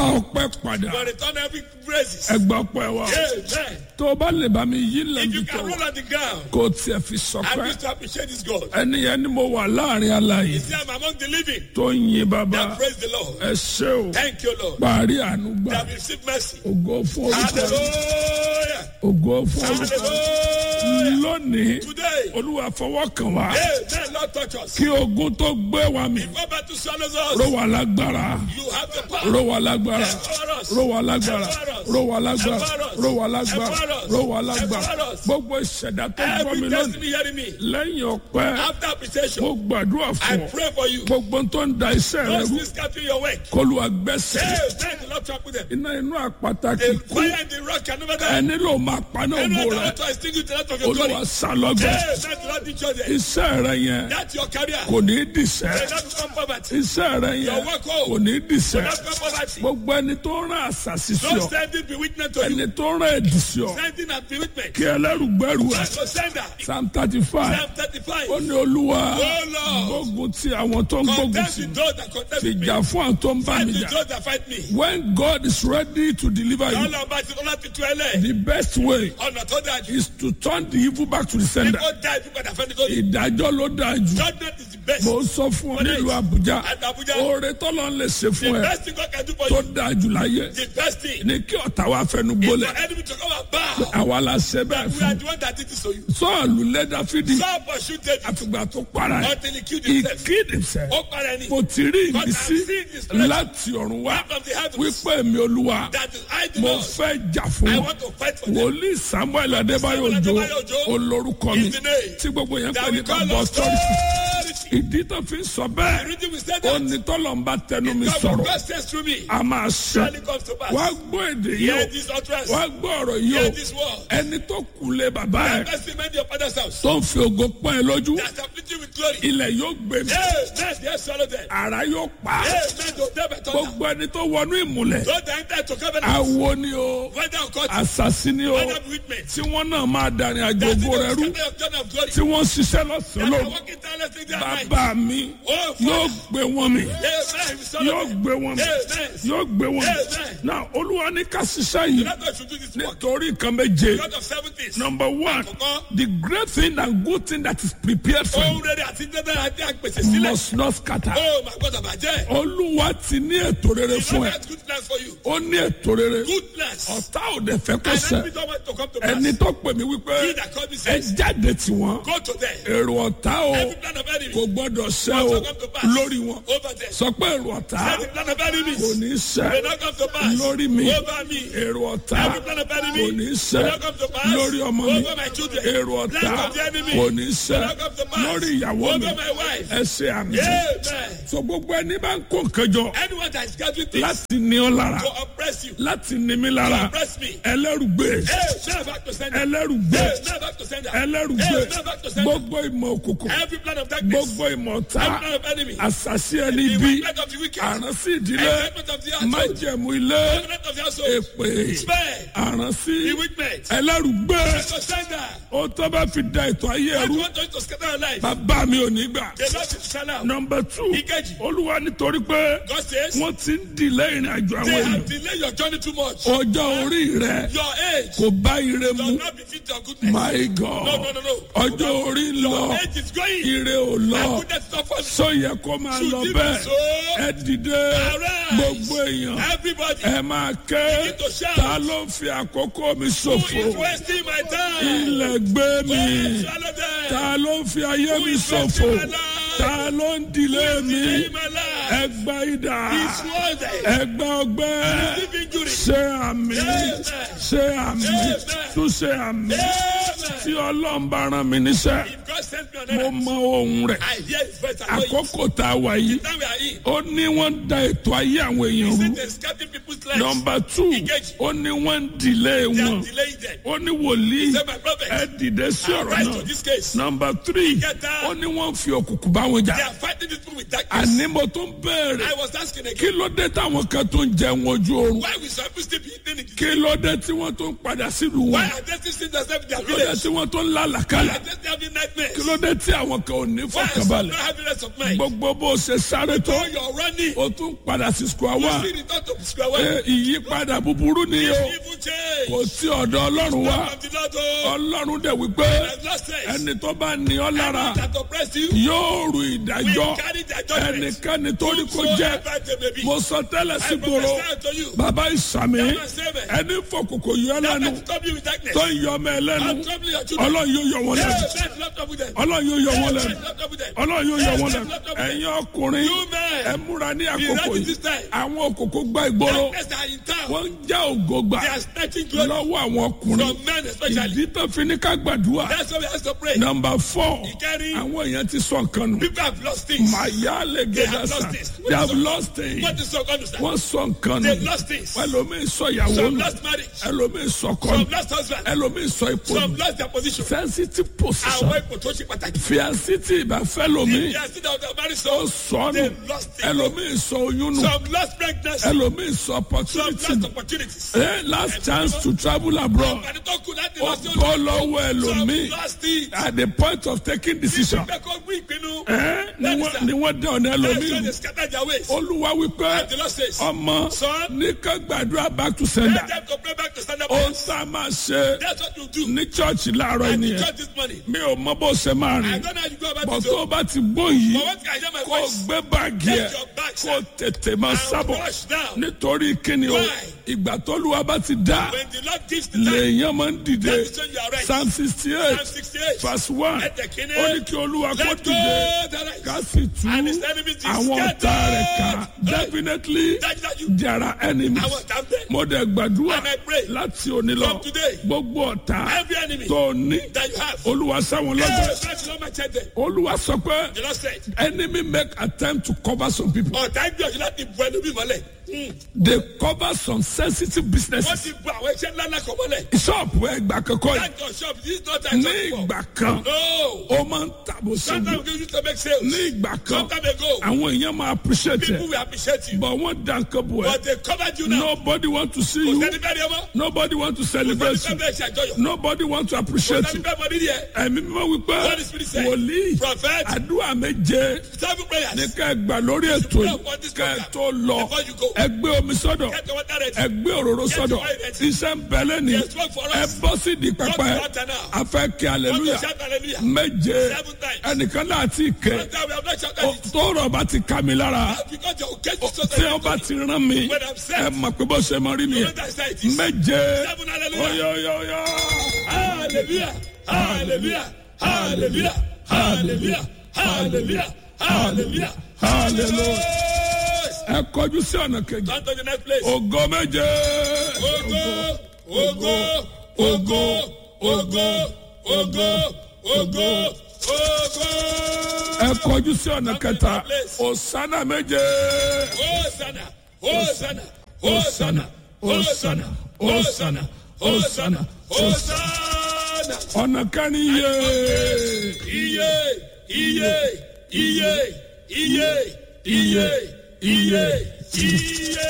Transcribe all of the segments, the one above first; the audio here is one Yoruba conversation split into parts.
ọpẹ́ padà. will return every praises. Ẹ gba ọpẹ́ wa. Amen. Tó o bá lè bá mi yí If lẹ́nu you tó can roll on the ground, kò tiẹ̀ fi I sọpẹ́. wish to appreciate this God. Ẹni yẹn ni mo wà láàrin aláyè See, I'm among the living. tó ń yin bàbá. That praise the Lord. Ẹ ṣé o. Thank you, Lord. Parí àánú gbà. That we receive mercy. Ògo fún orúkọ. Hallelujah. Ògo fún orúkọ. Hallelujah. Lónìí, Today, Olúwa fọwọ́ kàn wá. amen, Lord, touch us. Kí ogun tó gbé wa mì. Go back to swallows Ró us. wa lágbára. You have the power. Ró wa lágbára. Empower us. Ró wa lágbára. Ró wa lágbára. Ró wa lágbára. Empower us. Ró wa lágbára. Empower us. Gbogbo ìṣẹ̀dá tó gbọ́ mi Every lónìí. destiny hearing me. Lẹ́yìn ọpẹ́, After appreciation, mo gbàdúrà I fún ọ. pray for you. Gbogbo tó ń da iṣẹ́ rẹ Those rú. things scatter your work. K'Olúwa gbẹ́sẹ̀. Amen, the Lord talk with them. Iná inú àpáta kì The í kú. fire and the rock can never die. Ẹni ló máa paná ògo Anyone that rẹ. wants to extinguish the light of your glory. Olúwa sálọ́gbẹ́. Amen, the Lord teach you that. Iṣẹ́ rẹ yẹn That's your career. kò ní í May dìṣẹ́. not become poverty. Iṣẹ́ rẹ Your yẹn work home. kò ní í May dìṣẹ́. not become poverty. Gbogbo ẹni tó rán àṣàṣì sí Don't ọ. send it be witness to you. Ẹni tó rán ẹ̀dì sí ọ. Sending and be witness. Kí ẹlẹ́rùgbẹ́rù ẹ̀. That's your sender. Psalm 35. Psalm 35. Ó ní Olúwa Oh gbógun ti àwọn tó ń gbógun Contest ti. with those that contest with me. Fìjà fún àwọn tó ń bá Fight mi with jà. those that fight me. When God is ready to deliver you, Ọlọ́run bá ti ọlá ti tu ẹlẹ́. the best way Ọ̀nà tó dáa jù. is to turn the evil back to the sender. Ó dá ibi padà fẹ́ni tó yẹ. Ìdájọ́ ló dáa jù. Judgment is the best. Mo sọ fún ọ nílùú Àbújá. At Abuja, Oore tọ́lọ́ ń lè ṣe the fún ẹ best thing God can do for tó you. dáa jù láyé. The best thing Ní kí ọ̀tá wa fẹnu is gbólẹ̀. for enemy to come and bow. Àwa la ṣe bẹ́ẹ̀ We are fún. the one that did this to you. Sọ́ọ̀lù lé Dáfídì. Saul pursued David Àfìgbà tó para ẹ̀. until he killed He himself. killed himself. Ó para ẹni. Mo ti rí God has ìmísí seen his pleasure láti ọ̀run wá from the heavens. wípé èmi Olúwa That is I do mo not. fẹ́ jà fún I wọn. want to fight for them. Wòlíì Samuel Adébáyọ̀ Òjó olórúkọ mi Is the name tí gbogbo yẹn pè that ní we call bàbá authority. authority. Ìdí tó fi ń sọ The bẹ́ẹ̀ reason we said ó that. ní tọ́lọ̀ ń bá tẹnu mi God sọ̀rọ̀ God says through me. a máa ṣe. Surely comes to pass. Wá gbọ́ èdè yìí Hear o this utterance. wá gbọ́ ọ̀rọ̀ yìí o Hear this word. ẹni tó kù lé bàbá ẹ̀ Best remain your father's house. tó ń fi ògo pọ́n ẹ lójú That afflict you with glory. ilẹ̀ yóò gbé mi Amen. Yes, swallow them. àrá yóò pa á. Amen. Don't never turn down. Gbogbo ẹni tó wọnú ìmùlẹ̀ Don't enter to covenant. awo ni o Whether or not, àṣàsí ni o whether witness. tí wọ́n náà máa dàrin àjò That's ògo rẹ rú the journey of glory. tí wọ́n ṣiṣẹ́ lọ́sàn-án That are lóru walking tirelessly day and night. bàbá mi Oh, yóò Father. gbé wọn mi Amen. We swallow yóò them. gbé wọn mi Amen. yóò gbé wọn mi Amen. náà Olúwa ní ká ṣiṣẹ́ yìí Let us should do this work. nítorí nǹkan méje. God of 70s. Number one, Àkọ́kọ́. the great thing and good thing that is prepared for Ohun you rere àti dandan àti àpèsè sílẹ̀. must not scatter. Oh, my God, àbàjẹ́. Olúwa ti ní ètò rere He fún ẹ. has good plans for you. Ó ní ètò rere. Good plans. Ọ̀tá ò dẹ̀ fẹ́ kó And ṣẹ. enemy don't want to come to pass. Ẹni tó pè mí wípé He that called me ẹ says, jáde tí wọ́n. go to them. Èrò ọ̀tá o Every plan of enemy kò gbọ́dọ̀ ṣẹ will o not come to pass. lórí wọn. Over them. Sọ pé èrò ọ̀tá Every plan of enemies kò ní will ṣẹ not come to pass. lórí mi. Over me. Èrò ọ̀tá Every plan of kò enemy ní will ṣẹ not come to pass. lórí ọmọ mi. Over my children. Èrò ọ̀tá Plan of the enemy kò ní will ṣẹ not come to pass. lórí ìyàwó mi. Over my wife. Ẹ ṣe àmì. Amen. So gbogbo ẹni bá ń kó nǹkan jọ Anyone that is gathering things láti ní ọ lára to oppress you, láti ní mi to lára oppress me. ẹlẹ́rùgbé Never back to sender. ẹlẹ́rùgbé Never back to sender. ẹlẹ́rùgbé Never back to sender. gbogbo ìmọ̀ òkùnkùn Every plan of darkness. gbogbo ìmọ̀ ọ̀tá Every plan of enemy. àṣàṣì ẹni The bí wickedness of the wicked. àránsí ìdílé Enchantment of the household. májẹ̀mú ilé Covenant of the household. èpè Spare. àránsí Bewitchment. ẹlẹ́rùgbé To sender. ó tó bá fi da ètò ayé God ẹrú want us to scatter our life. bàbá mi ò ní gbà. The Lord is shall out. Number two Ìkejì. Olúwa nítorí pé God says, wọ́n ti ń dìlé ìrìn àjò àwọn they èèyàn have delayed your journey too much. ọjọ́ orí rẹ Your age kò bá ire mu. does not befit your goodness. My God. No. Ọjọ́ orí ń lọ. Your age is going. Ire ò And lọ. goodness is not falling. Sọ yẹ kó máa Should lọ it be bẹ́ẹ̀. so? Ẹ dìde. Arise. Gbogbo èèyàn. Everybody. Ẹ máa ké. Begin to shout. Ta ló ń fi àkókò mi Who is ṣòfò? wasting my time? Ilẹ̀ gbé mi. Oh, swallow them. Ta ló ń fi ayé Who mi is wasting ṣòfò? my life? Ta ló ń dìlé mi? Delay my life. Ẹ gba idà. It's worth it. Ẹ gba ọgbẹ́. Receive injury. Ṣé àmì. Amen. Ṣé àmì. Amen. Tún ṣe àmì. Tí Amen. Ọlọ́run bá rán mi níṣẹ́. If God sends me on Mo earth, mọ ohùn rẹ̀. I hear his voice. I know it. Àkókò tá a wà yìí. Now we are in. Ó ní wọ́n ń da ètò ayé àwọn èèyàn He rú. said they're scatting people's lives. Nọmba two, Ìkejì. ó ní wọ́n ń dìlé They wọn. are delaying them. Ó ní wòlíì He said, my prophet, ẹ dìde sí ọ̀rọ̀ rise to náà. this case. Nọmba three, Ìkẹta. ó ní wọ́n ń fi òkùnkùn bá wọn They jà. are fighting this people with darkness. Àní mo tún béèrè. I was asking Kí again, ló dé táwọn kan tó ń jẹun ojú oorun? why we supposed to be eating it? Kí ló dé tí wọ́n tó ń padà sílùú Why wọn? are they still seeing themselves in their Kí ló dé village? tí wọ́n tó ń Why lálàkálà? are they still having nightmares? Kí ló dé tí àwọn kan ò ní Why are some not fọkànbalẹ̀? having rest of mind? Gbogbo bó ṣe sáré tó, So you're running. ó tún padà sí square You one. see return to square one. pé ìyípadà búburú ni o Evil change. kò sí ọ̀dọ̀ ọlọ́run wá From the Lord, oh. ọlọ́run dẹ̀ wípé As Lord says, ẹni tó bá ní ọ lára that oppress you, yóò rù we ìdájọ́ carry their judgment. ẹnikẹ́ni tó ní kó jẹ́ Whosoever they may be. mo sọ tẹ́lẹ̀ sí I gbòòrò prophesy unto you. bàbá ìsàmì That servant. ẹni fọkòkò yọ ẹ lẹ́nu That trouble you with darkness. tó ń yọ ọmọ ẹ lẹ́nu And trouble your children. ọlọ́run yóò yọ wọn lẹ́nu Yes, that's not trouble them. ọlọ́run yóò yọ wọn Yes, lẹ́nu that's not trouble them. ọlọ́run yóò yọ wọn Yes, lẹ́nu that's not trouble them. ẹ̀yin ọkùnrin You men. ẹ múra ní Be àkókò ready yìí this time. àwọn òkòkò gba ìgboro Darkness are in town. wọ́n ń já ògo gbà They are snatching glory lọ́wọ́ àwọn ọkùnrin from men especially. ìdí tó fi ní ká gbàdúrà That's why we have to pray. nọ́mbà 4 Ìkẹrin. àwọn èèyàn ti sọ nǹkan nù People have lost things. màyà lè They have gẹ́gẹ́ lost sàn things. they have lost things What is so understand? wọ́n sọ nǹkan They nù lost things. ẹlòmíì sọ ìyàwó Some nù lost marriage. ẹlòmíì sọ ọkọ Some nù lost husband. ẹlòmíì sọ ipò Some nù lost their position. sensitive position Àwọn ipò tó ṣe pàtàkì. fíàsì tí ìbáfẹ́ lomi They are still out of marriage. ó So sọ nù they lost it. ẹlòmíì sọ oyún nù some lost pregnancy. ẹlòmíì sọ Some opportunity lost nù opportunities. last chance to travel abroad Àgbàdo tó kù láti ó lọ sí bọ́ lọ́wọ́ Some ẹlòmíì lost it. at the point of taking decision Ìgbẹ́ kó gbé ìpinnu. ni wọ́n dẹ ọ̀nà That's why ẹlòmíì they scatter their ways. olúwa wípé The Lord says, ọmọ son, ní ká gbàdúrà back to sender let them to pray back to stand up. ó sá máa ṣe That's what you do. ní chọ́ọ̀chì láàárọ̀ And you ènìyàn church this morning. mi ò mọ bó ṣe máa I rìn don't know how you go about bọ̀ it. tó o bá ti gbó yìí But what can I hear my kó o voice? gbé báàgì ẹ̀ Take your bags kó o tètè máa sábọ̀ rush now. nítorí kíni o Why? ìgbà tó lùwà bá ti dá When the Lord gives the time, lèèyàn máa ń dìde that is when you are right. psalm 68 Psalm 68. verse 1 Let the king ó ní kí olúwa kó let go dìde the right. ká sì tú And his enemies is àwọn ọ̀tá rẹ̀ ká definitely That you there are enemies. I was down there. mo dẹ̀ gbàdúrà And I pray láti òní lọ from today, gbogbo ọ̀tá every enemy tó ní that you have. olúwa sáwọn lọ́gbọ̀n Yes, that's not my child there. olúwa sọ pé The Lord said, enemy make attempt to cover some people ọ̀tá ìgbìyànjú láti bu ẹnu bí mọ́lẹ̀. they cover some sensitive Wọ́n businesses ti bu àwọn iṣẹ́ ńlá ńlá kan mọ́lẹ̀. ṣọ́ọ̀bù ẹgbà kankan yìí That your shop, this is not a ní shop for. ìgbà kan No. ó máa ń tàbó ṣubú Sometimes we used to make sales. ní ìgbà kan Some time ago, àwọn èèyàn máa appreciate people ẹ will appreciate you. but wọ́n dá nǹkan bò ẹ́ But they covered you now. nobody want to see Kò you sẹ́ni bẹ́ẹ̀ ni ọmọ. nobody want to Kò celebrate sẹ́ni you bẹ́ẹ̀ ṣe àjọyọ̀. nobody want to Kò appreciate sẹ́ni you bẹ́ẹ̀ mọ nídìí ẹ̀. ẹ̀mí mímọ́ wípé Holy Spirit said, wòlíì Prophet, àdúrà méje 7 prayers. ní ká ẹ gbà lórí ètò yìí ká ẹ tó lọ Before you go. ẹ gbé omi sọ́dọ̀ Get your water ready. ẹ gbé òróró sọ́dọ̀ iṣẹ́ ń bẹ lẹ́ni Yes, work for us. ẹ bọ́ sí di pẹpẹ Work for us now. a fẹ́ kí Want to aleluya shout hallelujah? méje 7 times. ẹnìkan náà ti kẹ One time we have not shouted it. tọrọ bá ti ká mi lára Because your case is so tí wọn bá ti rán mi When I'm set. ẹ mọ̀ pé bó ṣe mọ rí mi Don't I say it is? méje 7 hallelujah. oyoyoyo Hallelujah. Hallelujah. Hallelujah. Hallelujah. Hallelujah. Hallelujah. hallelujah ẹ kọjú sí ọ̀nà kejì Turn to the next place. ògo méje Ogo, ogo, ogo, ogo, ogo, ogo, ogo. ẹ kọjú sí ọ̀nà kẹta òsánà méje Hosanna, Hosanna, Hosanna, Hosanna, Hosanna, Hosanna, Hosanna. ọ̀nà kẹrin yé Iye, iye, iye, iye, iye, iye, iye.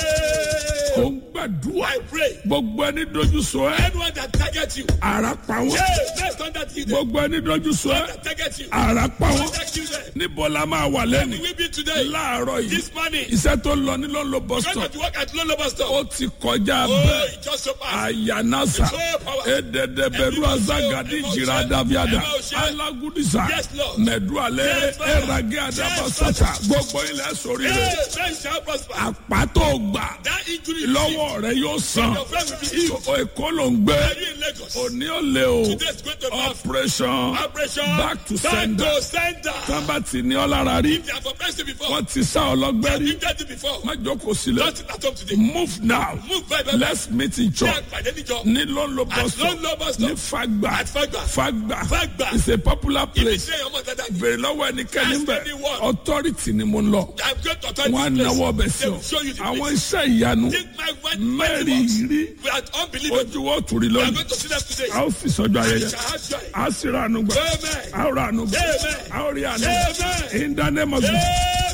ó ń gbàdúrà I pray. gbogbo ẹni dojú sọ ẹ Anyone that targets you, ara pa wọn let's not that you them. gbogbo ẹni dojú sọ ẹ That targets you, ara pa wọn protect you them. níbo la máa wà lẹ́nu We will be today, láàárọ̀ yìí this morning. iṣẹ́ tó lọ ní ló ń lo bus Going stop to work at Lolo Bus Stop. ó ti kọjá Oh, bẹ́ẹ̀ it just so fast. ayanasa So powerful. ededeberu azagadi jiradaviada alagudisa Yes, Lord. mẹdualẹ Yes, Father. erage adabasata gbogbo ilẹ̀ sórí rẹ̀ Hey, men shall prosper. àpàtó gbà That injury lọ́wọ́ rẹ̀ yóò san your friend will be healed. èkó ló ń gbé Are you in Lagos? òní ò lè o Today is going to be operation operation back to sender to sender. tábà tí ní ọlára rí They have oppressed you before. wọ́n ti sá ọlọ́gbẹ́ rí You've done it before. má jókòó sílẹ̀ Don't sit at home today. move now Move by the let's meet in church ní lọ́nlọ́ bus stop Lolo Bus Stop. ní fagba At Fagba. fagba Fagba. it's a popular If you place say your mother that bèrè lọ́wọ́ ẹnikẹ́ni Ask bẹ̀ anyone. authority ni mo ń lọ I'm going to turn wọn á this náwó ọbẹ̀ place. sí They ọ will show you the àwọn place. iṣẹ́ ìyanu Take my word, mẹ́rin rí We are unbelievable. ojú wọ́n tù rí We are lónìí going to see them today. a ó fi sọ́jọ́ ayẹyẹ Shall have joy. a sì ra àánú gbà Amen. a ó ra àánú gbà Amen. a ó rí àánú Amen. in the name of Jesus Amen.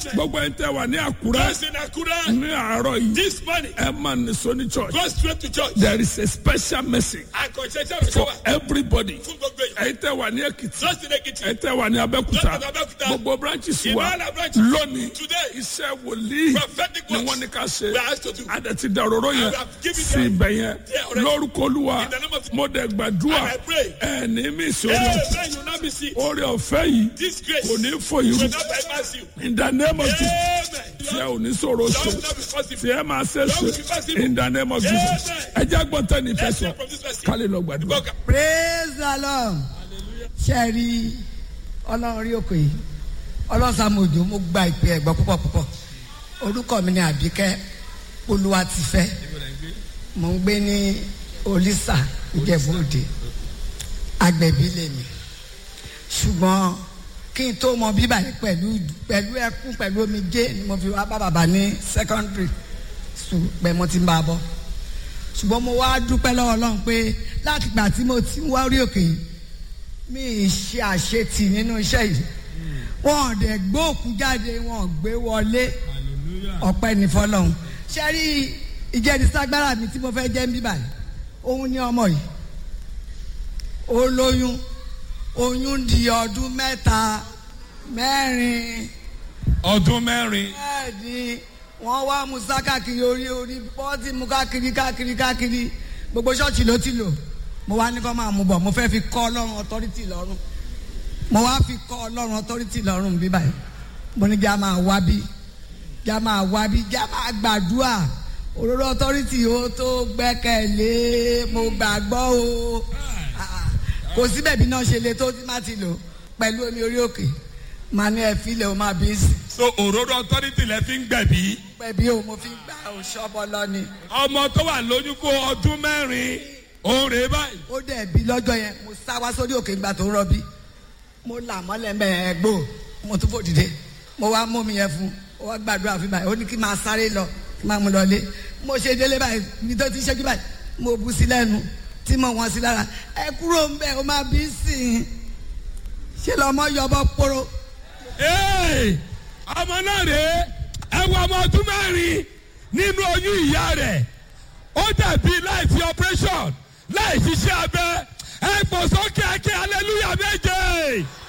Amen. gbogbo ẹ̀ ń tẹ́ wà ní Àkúrẹ́ Those in Akura, ní àárọ̀ yìí this morning, ẹ máa nìṣó ní church. go straight to church. There is a special message Akọ̀ṣẹ́ṣẹ́ for òṣèwà everybody. fún gbogbo èèyàn. ẹ tẹ́ wà ní Èkìtì, Those in Ekiti, ẹ tẹ́ wà ní Abẹ́òkúta, Those in Abẹ́òkúta, gbogbo branches in wa all our branches, lónìí today, iṣẹ́ wòlíì prophetic ni works wọ́n ní ká ṣe. we are asked to do. Adẹ̀tí dàróró yẹn I have given sí them ibẹ̀ yẹn there already. lórúkọ Olúwa In the name of- mo dẹ̀ gbàdúrà And I pray. ẹ ní mí ìṣòro Amen. You will not be sick. oore ọ̀fẹ́ yìí This grace kò ní fò will irú not bypass you. in the name of Jesus Amen. tí ẹ ò ní sọ̀rọ̀ That ṣe will not be tí possible. ẹ máa ṣe That will be ṣe possible. in the name of Jesus ẹ jẹ́ gbọ́ntẹ́ ní Let's fẹsọ̀ hear from this person. kálí lọ gbàdúrà. Go. Praise the Lord. Ṣé rí Ọlọ́run rí òkè yìí? Ọlọ́run Sàmójó mo gba ìpè ẹ̀gbọ́n púpọ̀ púpọ̀. Orúkọ mi ni Àbíkẹ́ Olúwatifẹ́. Mo ń gbé ní Olísà Ìjẹ̀bú-Òde. Agbẹ̀bí lèmi. Ṣùgbọ́n kí n tó mọ bíbà yìí pẹ̀lú ẹkún pẹ̀lú omijé ni mo fi wá bá bàbá ní secondary school pẹ̀ mo ti ń bá a bọ̀. Ṣùgbọ́n mo wá dúpẹ́ lọ́wọ́ Ọlọ́run pé láti ìgbà tí mo ti ń wá orí òkè yìí mi ì ṣe àṣetì nínú iṣẹ́ yìí wọn ò dẹ̀ gbé òkú jáde wọn ò gbé wọlé ọpẹ́ ní fọ́lọ́run ṣe rí ìjẹ́niságbára mi tí mo fẹ́ jẹ́ ń bíbà yìí òun ní ọmọ yìí ó lóyún oyún di ọdún mẹ́ta mẹ́rin ọdún mẹ́rin bẹ́ẹ̀ni wọ́n wá mú sá káàkiri orí bọ́ọ̀tì mú káàkiri gbogbo ṣọ́ọ̀ṣì ló ti lò mo wá ní kó máa mú bọ̀ mo fẹ́ fi kọ́ Ọlọ́run authority lọ́rùn mo wá fi kọ́ Ọlọ́run authority lọ́rùn bí báyìí mo ní já máa wá bí já máa gbàdúrà òróró authority ó tó gbẹ́kẹ̀lé mo gbàgbọ́ o kò síbẹ̀ bí náà ṣe le tó tí má ti lò pẹ̀lú omi orí òkè màá ní ẹ filẹ̀ o máa bí sí. So òróró authority lẹ fi ń gbẹ̀bí. pẹ̀bí o mo fi gbà òṣọ́bọ lọ ni. Ọmọ tó wà lóyún fún ọdún mẹ́rin òun rèé báyìí. ó dẹ̀ bí lọ́jọ́ yẹn mo sá wá sórí òkè ìgbà tó ń rọbí mo là mọ́lẹ̀ mẹ́ẹ̀ gbó mo tún fò dìde mo wá mú mi yẹn fún ó wá gbàdúrà fún báyìí ó ní kí n máa sáré lọ kí n máa mú lọ lé mo ṣe délé báyìí ní tó ti ṣẹ́jú báyìí mo bu sí lẹ́nu tí mo wọ́n sí lára ẹ kúrò ń bẹ̀ ó máa bí sí i ṣe lọ́mọ yọbọ poro. Ọmọ náà rèé ẹ wọ ọmọ ọdún mẹ́rin nínú oyún ìyá rẹ̀ ó dàbí láì fi operation láì ṣiṣẹ́ abẹ ẹ pọ̀ sókè akẹ́ hallelujah méje.